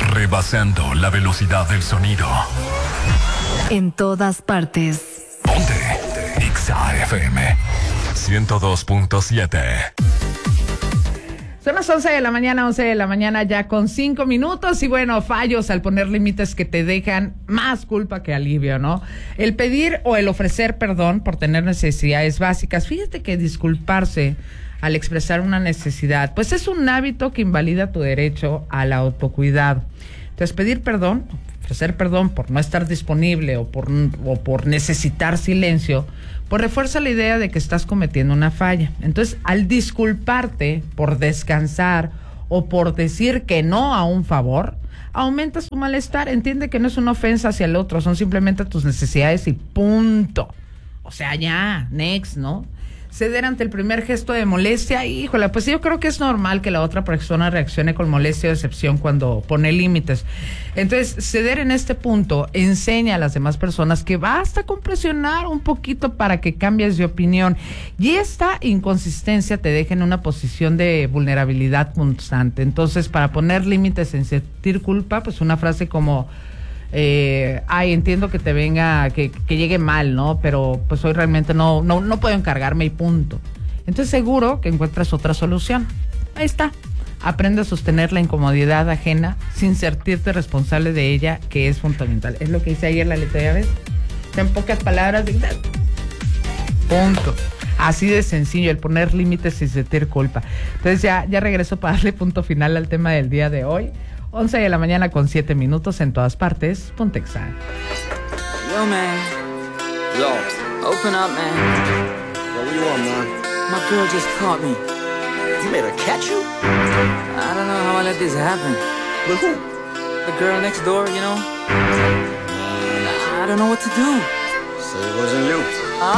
rebasando la velocidad del sonido. En todas partes. Ponte Exa FM 102.7. Son las 11 de la mañana ya con 5 minutos y bueno, fallos al poner límites que te dejan más culpa que alivio, ¿no? El pedir o el ofrecer perdón por tener necesidades básicas. Fíjate que disculparse al expresar una necesidad, pues es un hábito que invalida tu derecho al autocuidado. Entonces, pedir perdón, ofrecer perdón por no estar disponible o por necesitar silencio, pues refuerza la idea de que estás cometiendo una falla. Entonces, al disculparte por descansar o por decir que no a un favor, aumentas tu malestar. Entiende que no es una ofensa hacia el otro, son simplemente tus necesidades y punto. O sea, ya, next, ¿no? Ceder ante el primer gesto de molestia, híjole, pues yo creo que es normal que la otra persona reaccione con molestia o decepción cuando pone límites. Entonces, ceder en este punto enseña a las demás personas que basta con presionar un poquito para que cambies de opinión. Y esta inconsistencia te deja en una posición de vulnerabilidad constante. Entonces, para poner límites sin sentir culpa, pues una frase como... entiendo que te venga, que llegue mal, ¿no? Pero pues hoy realmente no puedo encargarme y punto. Entonces seguro que encuentras otra solución. Ahí está. Aprende a sostener la incomodidad ajena sin sentirte responsable de ella, que es fundamental. Es lo que hice ayer la letra, ¿ya ves? En pocas palabras, punto. Así de sencillo, el poner límites sin sentir culpa. Entonces ya regreso para darle punto final al tema del día de hoy. 11 de la mañana con 7 minutos en todas partes. Ponte Exa. Yo, man. Yo. Open up, man. Yo, what you want, man? My girl just caught me. You made her catch you? I don't know how I let this happen. With who? The girl next door, you know? I don't know what to do. So it wasn't you.